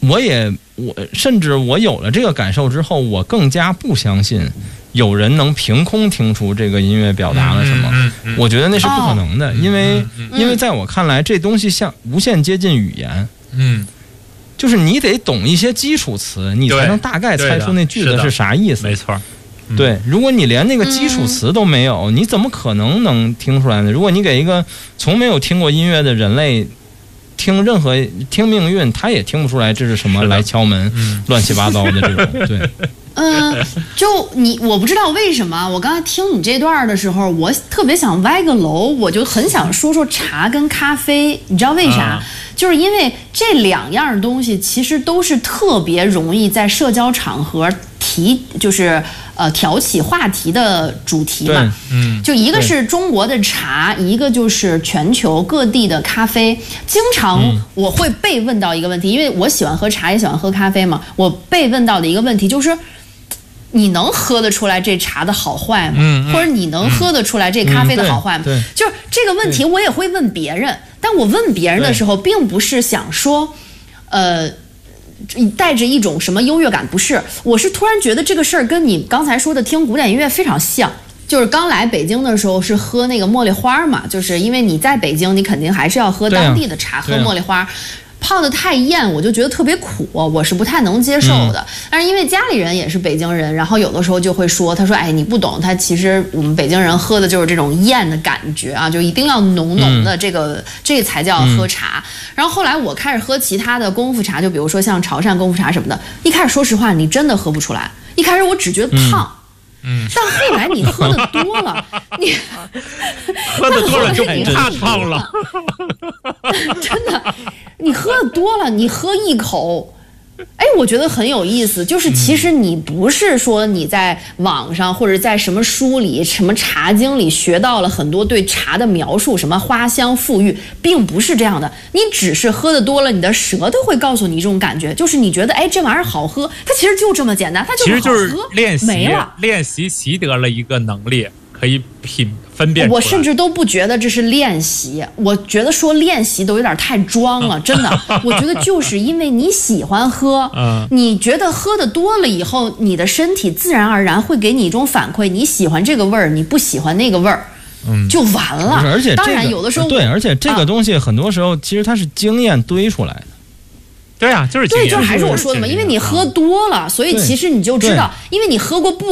甚至我有了这个感受之后，我更加不相信有人能凭空听出这个音乐表达了什么。我觉得那是不可能的，因为在我看来，这东西像无限接近语言。就是你得懂一些基础词，你才能大概猜出那句子是啥意思。 没错。 对，如果你连那个基础词都没有，你怎么可能听出来呢？如果你给一个从没有听过音乐的人类听命运，他也听不出来这是什么来敲门，乱七八糟的这种。对。 我不知道为什么，我刚才听你这段的时候，我特别想歪个楼，我就很想说茶跟咖啡，你知道为啥？就是因为这两样东西其实都是特别容易在社交场合挑起话题的主题嘛。就一个是中国的茶，一个就是全球各地的咖啡。经常我会被问到一个问题，因为我喜欢喝茶也喜欢喝咖啡嘛，我被问到的一个问题就是，你能喝得出来这茶的好坏吗？或者你能喝得出来这咖啡的好坏吗？就是这个问题我也会问别人，但我问别人的时候并不是想说带着一种什么优越感，不是，我是突然觉得这个事儿跟你刚才说的听古典音乐非常像。就是刚来北京的时候是喝那个茉莉花嘛，就是因为你在北京你肯定还是要喝当地的茶，喝茉莉花泡得太艳，我就觉得特别苦，我是不太能接受的。但是因为家里人也是北京人，然后有的时候就会说，他说哎，你不懂，他其实我们北京人喝的就是这种艳的感觉啊，就一定要浓浓的这才叫喝茶。然后后来我开始喝其他的功夫茶，就比如说像潮汕功夫茶什么的，一开始说实话你真的喝不出来，一开始我只觉得烫。但后来你喝的多了，你喝的多了就不怕烫了。 真的，你喝的多了，你喝一口，哎，我觉得很有意思。就是其实你不是说你在网上或者在什么书里、什么茶经里学到了很多对茶的描述，什么花香馥郁，并不是这样的。你只是喝的多了，你的舌头会告诉你这种感觉，就是你觉得哎这玩意儿好喝，它其实就这么简单，它就是好喝。其实就是练习习得了一个能力，可以分辨出来。 我甚至都不觉得这是练习，我觉得说练习都有点太装了，真的。我觉得就是因为你喜欢喝，你觉得喝的多了以后，你的身体自然而然会给你一种反馈，你喜欢这个味儿，你不喜欢那个味儿。就完了。 而且当然有的时候对，而且这个东西很多时候其实它是经验堆出来的。 对啊，就是经验。 对，就还是我说的嘛，因为你喝多了，所以其实你就知道，因为你喝过不